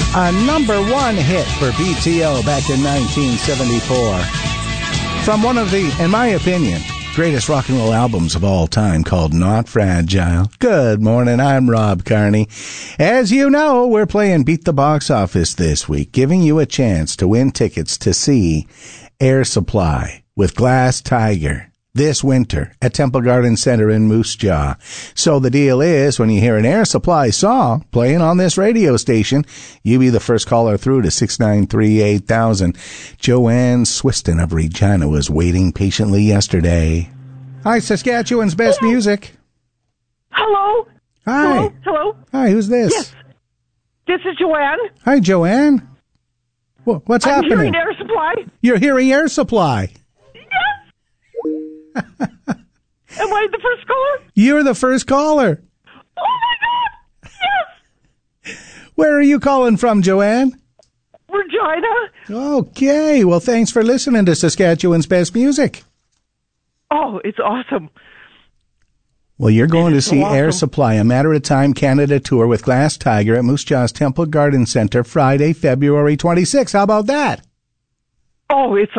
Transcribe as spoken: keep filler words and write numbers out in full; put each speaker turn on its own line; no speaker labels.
A number one hit for B T O back in nineteen seventy-four. From one of the, in my opinion, greatest rock and roll albums of all time called Not Fragile. Good morning, I'm Rob Carney. As you know, we're playing Beat the Box Office this week, giving you a chance to win tickets to see Air Supply with Glass Tiger this winter at Temple Garden Center in Moose Jaw. So the deal is, when you hear an Air Supply song playing on this radio station, you be the first caller through to six nine three eight thousand. Joanne Swiston of Regina was waiting patiently yesterday. Hi, Saskatchewan's best
Hello.
music.
Hello?
Hi.
Hello? Hello?
Hi, who's this?
Yes. This is Joanne.
Hi, Joanne. Wh- What's
I'm
happening?
hearing Air Supply.
You're hearing Air Supply.
Am I the first caller?
You're the first caller.
Oh, my God. Yes.
Where are you calling from, Joanne?
Regina.
Okay. Well, thanks for listening to Saskatchewan's best music.
Oh, it's awesome.
Well, you're going to
so
see
awesome.
Air Supply, a Matter of Time Canada tour with Glass Tiger at Moose Jaw's Temple Garden Center Friday, February twenty-sixth. How about that?
Oh, it's